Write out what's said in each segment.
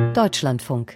Deutschlandfunk.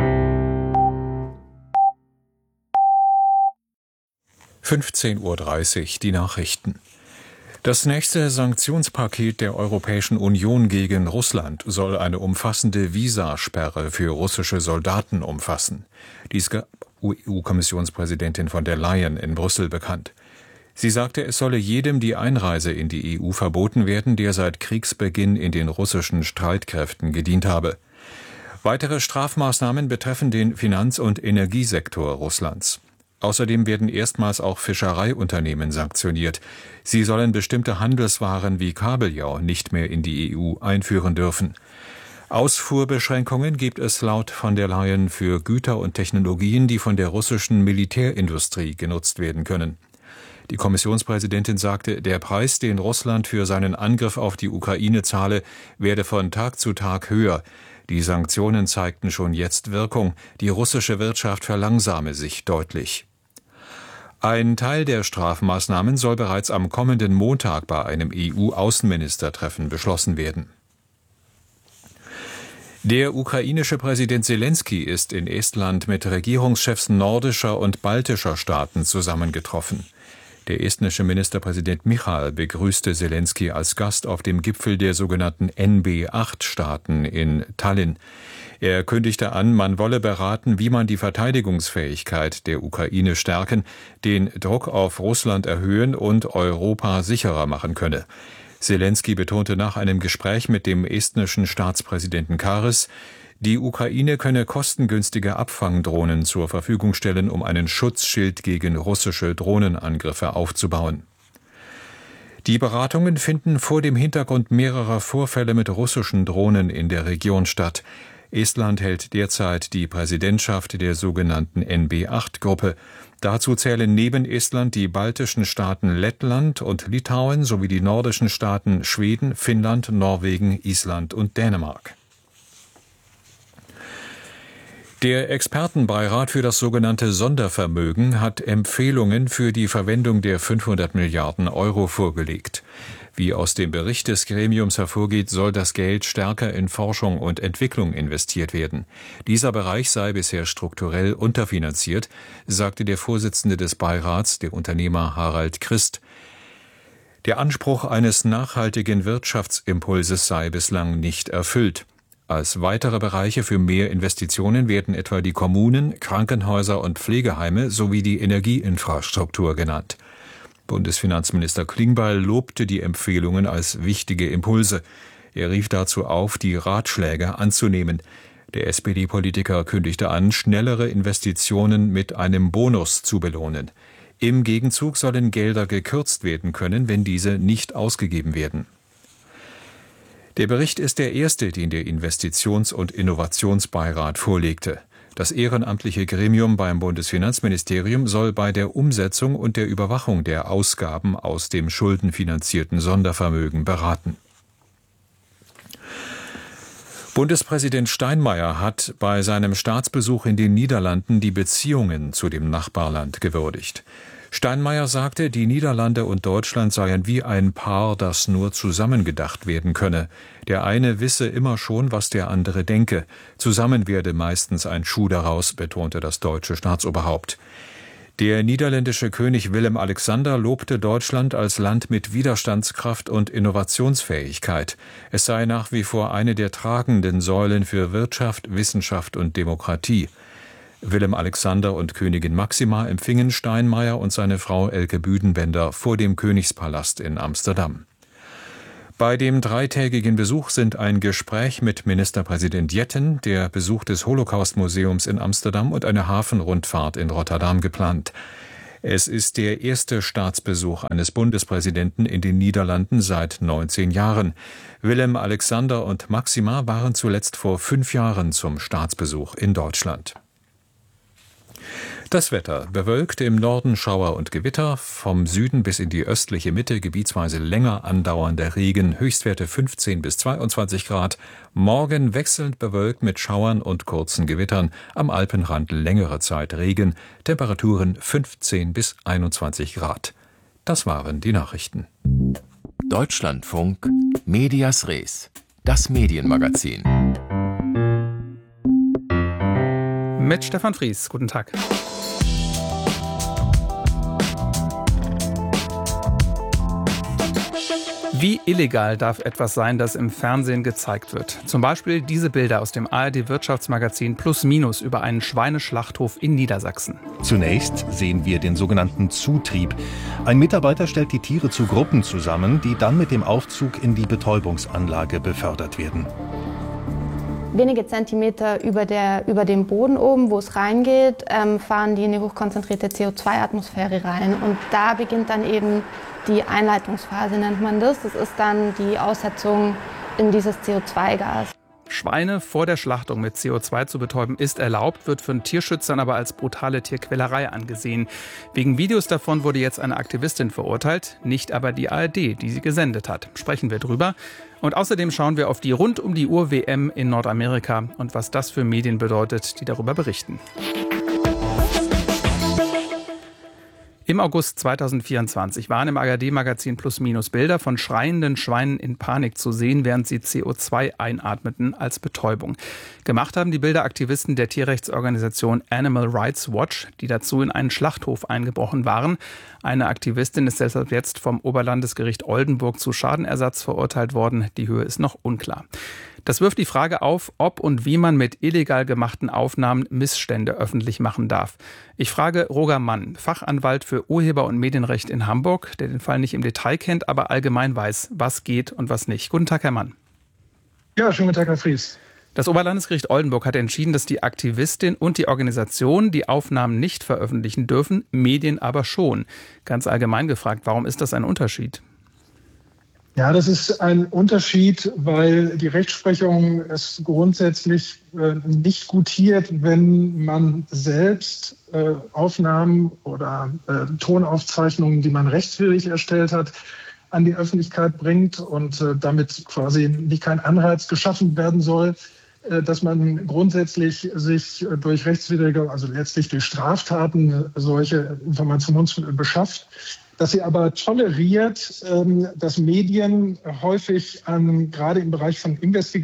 (15:30 Uhr) die Nachrichten. Das nächste Sanktionspaket der Europäischen Union gegen Russland soll eine umfassende Visasperre für russische Soldaten umfassen. Dies gab EU-Kommissionspräsidentin von der Leyen in Brüssel bekannt. Sie sagte, es solle jedem die Einreise in die EU verboten werden, der seit Kriegsbeginn in den russischen Streitkräften gedient habe. Weitere Strafmaßnahmen betreffen den Finanz- und Energiesektor Russlands. Außerdem werden erstmals auch Fischereiunternehmen sanktioniert. Sie sollen bestimmte Handelswaren wie Kabeljau nicht mehr in die EU einführen dürfen. Ausfuhrbeschränkungen gibt es laut von der Leyen für Güter und Technologien, die von der russischen Militärindustrie genutzt werden können. Die Kommissionspräsidentin sagte, der Preis, den Russland für seinen Angriff auf die Ukraine zahle, werde von Tag zu Tag höher. Die Sanktionen zeigten schon jetzt Wirkung. Die russische Wirtschaft verlangsame sich deutlich. Ein Teil der Strafmaßnahmen soll bereits am kommenden Montag bei einem EU-Außenministertreffen beschlossen werden. Der ukrainische Präsident Selenskyj ist in Estland mit Regierungschefs nordischer und baltischer Staaten zusammengetroffen. Der estnische Ministerpräsident Michal begrüßte Selenskyj als Gast auf dem Gipfel der sogenannten NB8-Staaten in Tallinn. Er kündigte an, man wolle beraten, wie man die Verteidigungsfähigkeit der Ukraine stärken, den Druck auf Russland erhöhen und Europa sicherer machen könne. Selenskyj betonte nach einem Gespräch mit dem estnischen Staatspräsidenten Karis, die Ukraine könne kostengünstige Abfangdrohnen zur Verfügung stellen, um einen Schutzschild gegen russische Drohnenangriffe aufzubauen. Die Beratungen finden vor dem Hintergrund mehrerer Vorfälle mit russischen Drohnen in der Region statt. Estland hält derzeit die Präsidentschaft der sogenannten NB8-Gruppe. Dazu zählen neben Estland die baltischen Staaten Lettland und Litauen sowie die nordischen Staaten Schweden, Finnland, Norwegen, Island und Dänemark. Der Expertenbeirat für das sogenannte Sondervermögen hat Empfehlungen für die Verwendung der 500 Milliarden Euro vorgelegt. Wie aus dem Bericht des Gremiums hervorgeht, soll das Geld stärker in Forschung und Entwicklung investiert werden. Dieser Bereich sei bisher strukturell unterfinanziert, sagte der Vorsitzende des Beirats, der Unternehmer Harald Christ. Der Anspruch eines nachhaltigen Wirtschaftsimpulses sei bislang nicht erfüllt. Als weitere Bereiche für mehr Investitionen werden etwa die Kommunen, Krankenhäuser und Pflegeheime sowie die Energieinfrastruktur genannt. Bundesfinanzminister Klingbeil lobte die Empfehlungen als wichtige Impulse. Er rief dazu auf, die Ratschläge anzunehmen. Der SPD-Politiker kündigte an, schnellere Investitionen mit einem Bonus zu belohnen. Im Gegenzug sollen Gelder gekürzt werden können, wenn diese nicht ausgegeben werden. Der Bericht ist der erste, den der Investitions- und Innovationsbeirat vorlegte. Das ehrenamtliche Gremium beim Bundesfinanzministerium soll bei der Umsetzung und der Überwachung der Ausgaben aus dem schuldenfinanzierten Sondervermögen beraten. Bundespräsident Steinmeier hat bei seinem Staatsbesuch in den Niederlanden die Beziehungen zu dem Nachbarland gewürdigt. Steinmeier sagte, die Niederlande und Deutschland seien wie ein Paar, das nur zusammengedacht werden könne. Der eine wisse immer schon, was der andere denke. Zusammen werde meistens ein Schuh daraus, betonte das deutsche Staatsoberhaupt. Der niederländische König Willem-Alexander lobte Deutschland als Land mit Widerstandskraft und Innovationsfähigkeit. Es sei nach wie vor eine der tragenden Säulen für Wirtschaft, Wissenschaft und Demokratie. Willem-Alexander und Königin Máxima empfingen Steinmeier und seine Frau Elke Büdenbender vor dem Königspalast in Amsterdam. Bei dem dreitägigen Besuch sind ein Gespräch mit Ministerpräsident Jetten, der Besuch des Holocaust-Museums in Amsterdam und eine Hafenrundfahrt in Rotterdam geplant. Es ist der erste Staatsbesuch eines Bundespräsidenten in den Niederlanden seit 19 Jahren. Willem-Alexander und Máxima waren zuletzt vor 5 Jahren zum Staatsbesuch in Deutschland. Das Wetter: bewölkt, im Norden Schauer und Gewitter, vom Süden bis in die östliche Mitte gebietsweise länger andauernder Regen, Höchstwerte 15 bis 22 Grad. Morgen wechselnd bewölkt mit Schauern und kurzen Gewittern, am Alpenrand längere Zeit Regen, Temperaturen 15 bis 21 Grad. Das waren die Nachrichten. Deutschlandfunk Medias Res, das Medienmagazin. mit Stefan Fries. Guten Tag. Wie illegal darf etwas sein, das im Fernsehen gezeigt wird? Zum Beispiel diese Bilder aus dem ARD-Wirtschaftsmagazin Plus Minus über einen Schweineschlachthof in Niedersachsen. Zunächst sehen wir den sogenannten Zutrieb. Ein Mitarbeiter stellt die Tiere zu Gruppen zusammen, die dann mit dem Aufzug in die Betäubungsanlage befördert werden. Wenige Zentimeter über dem Boden oben, wo es reingeht, fahren die in die hochkonzentrierte CO2-Atmosphäre rein. Und da beginnt dann eben die Einleitungsphase, nennt man das. Das ist dann die Aussetzung in dieses CO2-Gas. Schweine vor der Schlachtung mit CO2 zu betäuben ist erlaubt, wird von Tierschützern aber als brutale Tierquälerei angesehen. Wegen Videos davon wurde jetzt eine Aktivistin verurteilt, nicht aber die ARD, die sie gesendet hat. Sprechen wir drüber. Und außerdem schauen wir auf die Rund-um-die-Uhr-WM in Nordamerika und was das für Medien bedeutet, die darüber berichten. Im August 2024 waren im ARD-Magazin Plus Minus Bilder von schreienden Schweinen in Panik zu sehen, während sie CO2 einatmeten als Betäubung. Gemacht haben die Bilder Aktivisten der Tierrechtsorganisation Animal Rights Watch, die dazu in einen Schlachthof eingebrochen waren. Eine Aktivistin ist deshalb jetzt vom Oberlandesgericht Oldenburg zu Schadenersatz verurteilt worden. Die Höhe ist noch unklar. Das wirft die Frage auf, ob und wie man mit illegal gemachten Aufnahmen Missstände öffentlich machen darf. Ich frage Roger Mann, Fachanwalt für Urheber- und Medienrecht in Hamburg, der den Fall nicht im Detail kennt, aber allgemein weiß, was geht und was nicht. Guten Tag, Herr Mann. Ja, schönen guten Tag, Herr Fries. Das Oberlandesgericht Oldenburg hat entschieden, dass die Aktivistin und die Organisation die Aufnahmen nicht veröffentlichen dürfen, Medien aber schon. Ganz allgemein gefragt, warum ist das ein Unterschied? Ja, das ist ein Unterschied, weil die Rechtsprechung es grundsätzlich nicht gutiert, wenn man selbst Aufnahmen oder Tonaufzeichnungen, die man rechtswidrig erstellt hat, an die Öffentlichkeit bringt und damit quasi nicht kein Anreiz geschaffen werden soll, dass man grundsätzlich sich durch rechtswidrige, also letztlich durch Straftaten solche Informationen beschafft. Dass sie aber toleriert, dass Medien häufig gerade im Bereich von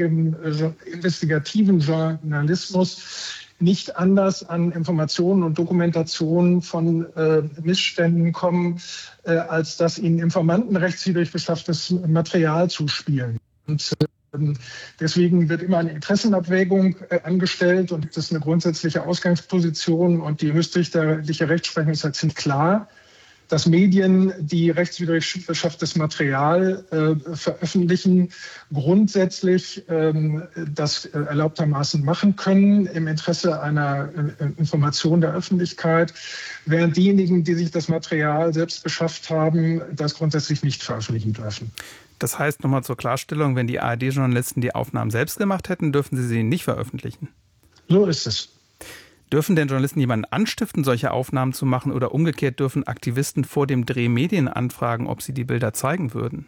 investigativen Journalismus nicht anders an Informationen und Dokumentationen von Missständen kommen, als dass ihnen Informanten rechtswidrig beschafftes Material zuspielen. Und deswegen wird immer eine Interessenabwägung angestellt und das ist eine grundsätzliche Ausgangsposition und die höchstrichterliche Rechtsprechung ist halt ziemlich klar, dass Medien, die rechtswidrig beschafftes Material veröffentlichen, grundsätzlich das erlaubtermaßen machen können im Interesse einer Information der Öffentlichkeit, während diejenigen, die sich das Material selbst beschafft haben, das grundsätzlich nicht veröffentlichen dürfen. Das heißt, nochmal zur Klarstellung, wenn die ARD-Journalisten die Aufnahmen selbst gemacht hätten, dürfen sie nicht veröffentlichen? So ist es. Dürfen denn Journalisten jemanden anstiften, solche Aufnahmen zu machen oder umgekehrt dürfen Aktivisten vor dem Dreh Medien anfragen, ob sie die Bilder zeigen würden?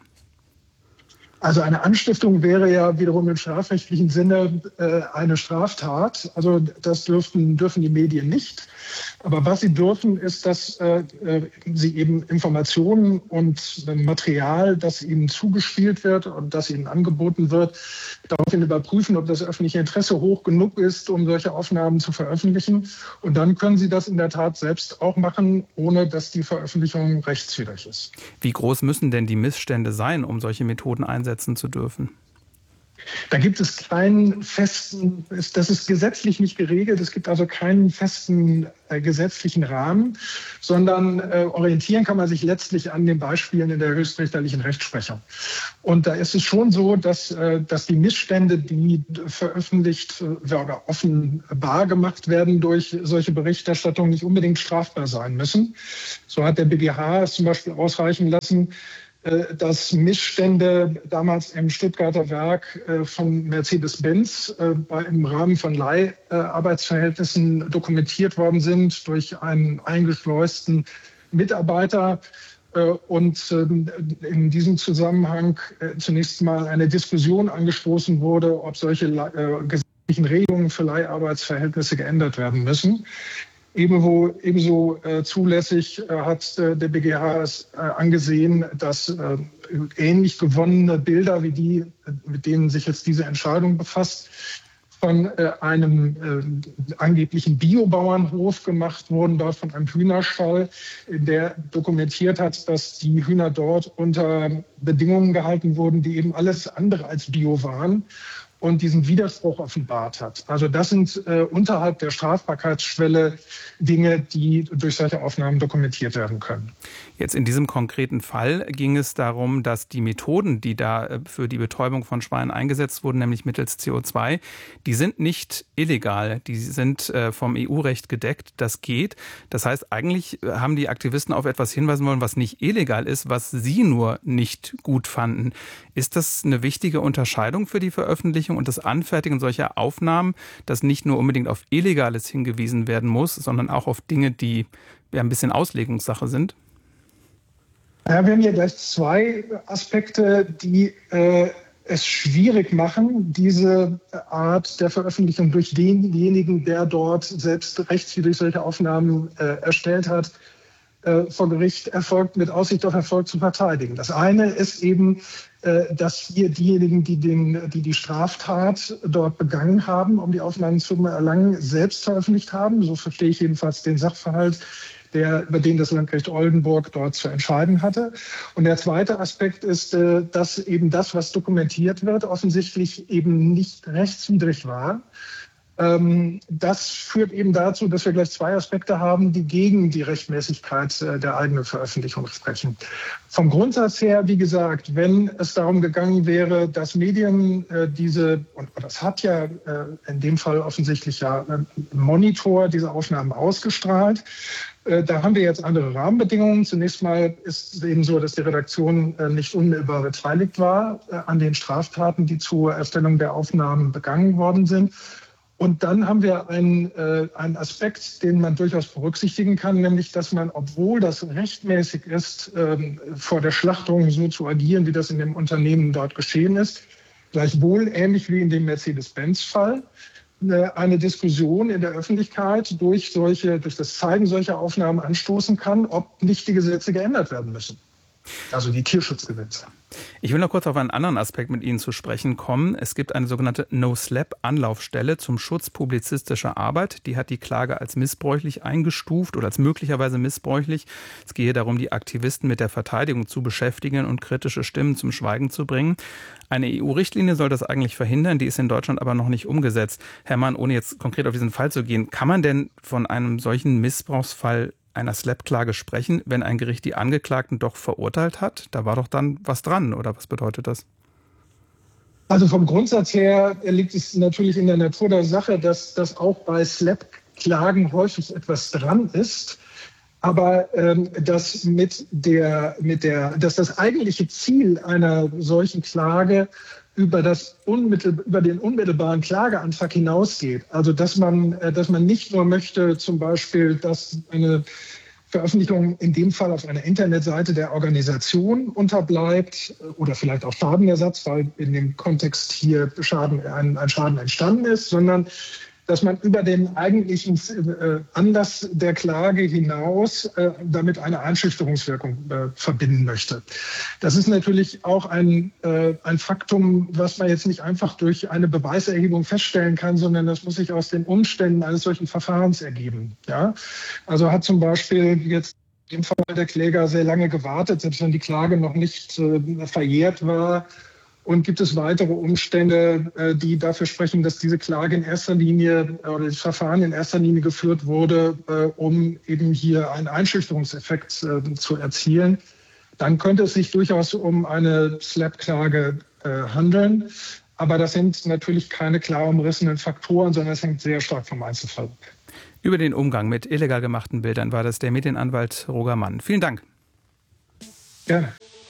Also eine Anstiftung wäre ja wiederum im strafrechtlichen Sinne eine Straftat. Also das dürfen die Medien nicht. Aber was sie dürfen, ist, dass sie eben Informationen und Material, das ihnen zugespielt wird und das ihnen angeboten wird, daraufhin überprüfen, ob das öffentliche Interesse hoch genug ist, um solche Aufnahmen zu veröffentlichen. Und dann können sie das in der Tat selbst auch machen, ohne dass die Veröffentlichung rechtswidrig ist. Wie groß müssen denn die Missstände sein, um solche Methoden einsetzen zu dürfen? Da gibt es keinen festen, das ist gesetzlich nicht geregelt, es gibt also keinen festen gesetzlichen Rahmen, sondern orientieren kann man sich letztlich an den Beispielen in der höchstrichterlichen Rechtsprechung. Und da ist es schon so, dass die Missstände, die veröffentlicht oder offenbar gemacht werden durch solche Berichterstattung, nicht unbedingt strafbar sein müssen. So hat der BGH es zum Beispiel ausreichen lassen, dass Missstände damals im Stuttgarter Werk von Mercedes-Benz im Rahmen von Leiharbeitsverhältnissen dokumentiert worden sind durch einen eingeschleusten Mitarbeiter. Und in diesem Zusammenhang zunächst mal eine Diskussion angestoßen wurde, ob solche gesetzlichen Regelungen für Leiharbeitsverhältnisse geändert werden müssen. Ebenso zulässig hat der BGH es angesehen, dass ähnlich gewonnene Bilder wie die, mit denen sich jetzt diese Entscheidung befasst, von einem angeblichen Biobauernhof gemacht wurden, dort von einem Hühnerstall, der dokumentiert hat, dass die Hühner dort unter Bedingungen gehalten wurden, die eben alles andere als bio waren und diesen Widerspruch offenbart hat. Also das sind unterhalb der Strafbarkeitsschwelle Dinge, die durch solche Aufnahmen dokumentiert werden können. Jetzt in diesem konkreten Fall ging es darum, dass die Methoden, die da für die Betäubung von Schweinen eingesetzt wurden, nämlich mittels CO2, die sind nicht illegal, die sind vom EU-Recht gedeckt, das geht. Das heißt, eigentlich haben die Aktivisten auf etwas hinweisen wollen, was nicht illegal ist, was sie nur nicht gut fanden. Ist das eine wichtige Unterscheidung für die Veröffentlichung und das Anfertigen solcher Aufnahmen, dass nicht nur unbedingt auf Illegales hingewiesen werden muss, sondern auch auf Dinge, die ja ein bisschen Auslegungssache sind? Ja, wir haben hier gleich zwei Aspekte, die es schwierig machen, diese Art der Veröffentlichung durch denjenigen, der dort selbst rechtswidrig solche Aufnahmen erstellt hat, vor Gericht mit Aussicht auf Erfolg zu verteidigen. Das eine ist eben, dass hier diejenigen, die Straftat dort begangen haben, um die Aufnahmen zu erlangen, selbst veröffentlicht haben. So verstehe ich jedenfalls den Sachverhalt, über den das Landgericht Oldenburg dort zu entscheiden hatte. Und der zweite Aspekt ist, dass eben das, was dokumentiert wird, offensichtlich eben nicht rechtswidrig war. Das führt eben dazu, dass wir gleich zwei Aspekte haben, die gegen die Rechtmäßigkeit der eigenen Veröffentlichung sprechen. Vom Grundsatz her, wie gesagt, wenn es darum gegangen wäre, dass Medien und das hat ja in dem Fall offensichtlich ja Monitor diese Aufnahmen ausgestrahlt, da haben wir jetzt andere Rahmenbedingungen. Zunächst mal ist es eben so, dass die Redaktion nicht unmittelbar beteiligt war an den Straftaten, die zur Erstellung der Aufnahmen begangen worden sind. Und dann haben wir einen Aspekt, den man durchaus berücksichtigen kann, nämlich, dass man, obwohl das rechtmäßig ist, vor der Schlachtung so zu agieren, wie das in dem Unternehmen dort geschehen ist, gleichwohl ähnlich wie in dem Mercedes-Benz-Fall, eine Diskussion in der Öffentlichkeit durch das Zeigen solcher Aufnahmen anstoßen kann, ob nicht die Gesetze geändert werden müssen. Also die Tierschutzgesetze. Ich will noch kurz auf einen anderen Aspekt mit Ihnen zu sprechen kommen. Es gibt eine sogenannte No-Slap-Anlaufstelle zum Schutz publizistischer Arbeit. Die hat die Klage als missbräuchlich eingestuft oder als möglicherweise missbräuchlich. Es gehe darum, die Aktivisten mit der Verteidigung zu beschäftigen und kritische Stimmen zum Schweigen zu bringen. Eine EU-Richtlinie soll das eigentlich verhindern, die ist in Deutschland aber noch nicht umgesetzt. Herr Mann, ohne jetzt konkret auf diesen Fall zu gehen, kann man denn von einem solchen Missbrauchsfall einer Slap-Klage sprechen, wenn ein Gericht die Angeklagten doch verurteilt hat? Da war doch dann was dran, oder was bedeutet das? Also vom Grundsatz her liegt es natürlich in der Natur der Sache, dass auch bei Slap-Klagen häufig etwas dran ist. Aber dass das eigentliche Ziel einer solchen Klage über den unmittelbaren Klageantrag hinausgeht. Also dass man nicht nur möchte, zum Beispiel, dass eine Veröffentlichung in dem Fall auf einer Internetseite der Organisation unterbleibt oder vielleicht auch Schadenersatz, weil in dem Kontext hier ein Schaden entstanden ist, sondern dass man über den eigentlichen Anlass der Klage hinaus damit eine Einschüchterungswirkung verbinden möchte. Das ist natürlich auch ein Faktum, was man jetzt nicht einfach durch eine Beweiserhebung feststellen kann, sondern das muss sich aus den Umständen eines solchen Verfahrens ergeben. Ja? Also hat zum Beispiel jetzt im Fall der Kläger sehr lange gewartet, selbst wenn die Klage noch nicht verjährt war. Und gibt es weitere Umstände, die dafür sprechen, dass diese Klage in erster Linie oder das Verfahren in erster Linie geführt wurde, um eben hier einen Einschüchterungseffekt zu erzielen? Dann könnte es sich durchaus um eine Slap-Klage handeln. Aber das sind natürlich keine klar umrissenen Faktoren, sondern es hängt sehr stark vom Einzelfall ab. Über den Umgang mit illegal gemachten Bildern war das der Medienanwalt Roger Mann. Vielen Dank. Gerne.